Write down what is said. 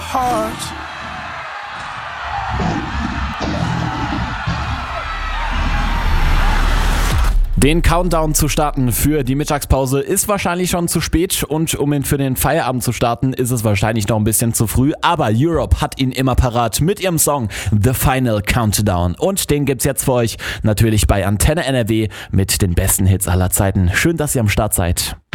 heart. Den Countdown zu starten für die Mittagspause ist wahrscheinlich schon zu spät und um ihn für den Feierabend zu starten, ist es wahrscheinlich noch ein bisschen zu früh, aber Europe hat ihn immer parat mit ihrem Song The Final Countdown und den gibt's jetzt für euch natürlich bei Antenne NRW mit den besten Hits aller Zeiten. Schön, dass ihr am Start seid.